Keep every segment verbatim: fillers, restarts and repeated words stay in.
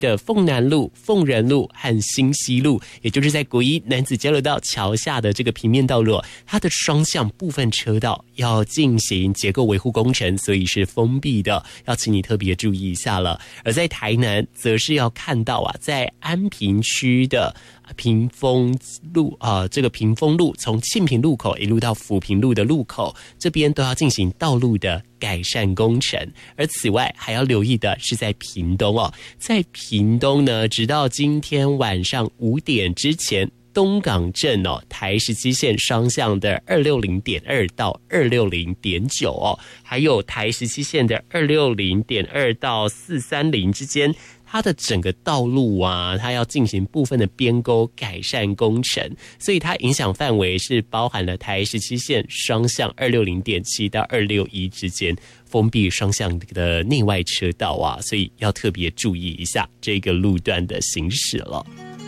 的凤南路、凤仁路和新西路，也就是在国一男子交流道桥下的这个平面道路，它的双向部分车道要进行结构维护工程，所以是封闭的，要请你特别注意一下了。而在台南则是要看到啊，在安平区的屏风路啊、呃，这个屏风路从庆平路口一路到福平路的路口，这边都要进行道路的改善工程。而此外还要留意的是在屏东哦，在屏东呢，直到今天晚上五点之前，东港镇哦，台十七线双向的二六零点二到二六零点九哦，还有台十七线的二六零点二到四三零之间，它的整个道路啊，它要进行部分的边沟改善工程，所以它影响范围是包含了台十七线双向二六零点七到二六一之间封闭双向的内外车道啊，所以要特别注意一下这个路段的行驶了。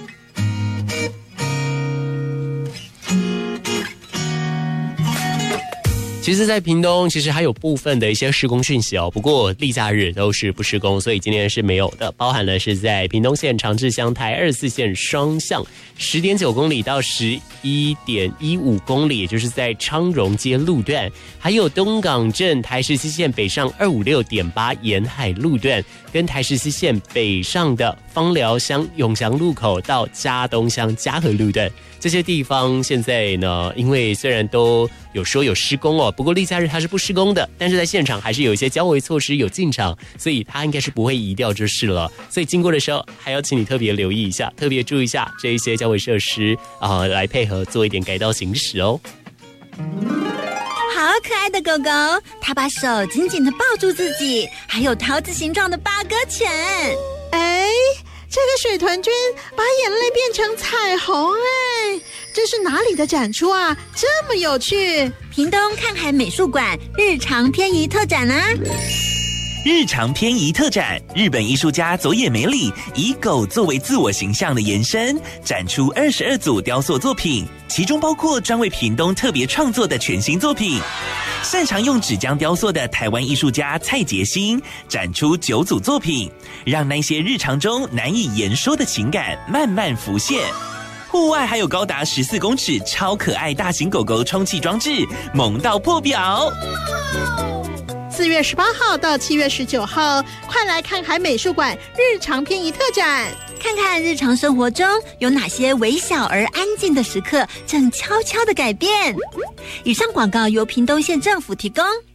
其实在屏东其实还有部分的一些施工讯息哦，不过例假日都是不施工，所以今天是没有的。包含了是在屏东县长治乡台二十四线双向 十点九公里到 十一点一五公里，也就是在昌荣街路段，还有东港镇台十七线北上 二五六点八 沿海路段，跟台十七线北上的枋寮乡永祥路口到嘉东乡嘉和路段，这些地方现在呢，因为虽然都有说有施工哦，不过例假日它是不施工的，但是在现场还是有一些交维措施有进场，所以它应该是不会移掉就是了。所以经过的时候还要请你特别留意一下，特别注意一下这一些交维设施啊、呃，来配合做一点改道行驶哦。 好可爱的狗狗，它把手紧紧地抱住自己，还有桃子形状的八哥犬。 哎，这个水豚君把眼泪变成彩虹，哎，这是哪里的展出啊？这么有趣！ 屏东看海美术馆日常偏移特展啊。 日常偏移特展，日本艺术家佐野美里以狗作为自我形象的延伸，展出二十二组雕塑作品，其中包括专为屏东特别创作的全新作品。擅长用纸浆雕塑的台湾艺术家蔡杰新展出九组作品，让那些日常中难以言说的情感慢慢浮现。户外还有高达十四公尺超可爱大型狗狗充气装置，萌到破表。 四月十八号到七月十九号，快来看海美术馆日常偏移特展， 看看日常生活中有哪些微小而安静的时刻正悄悄的改变。以上广告由屏东县政府提供。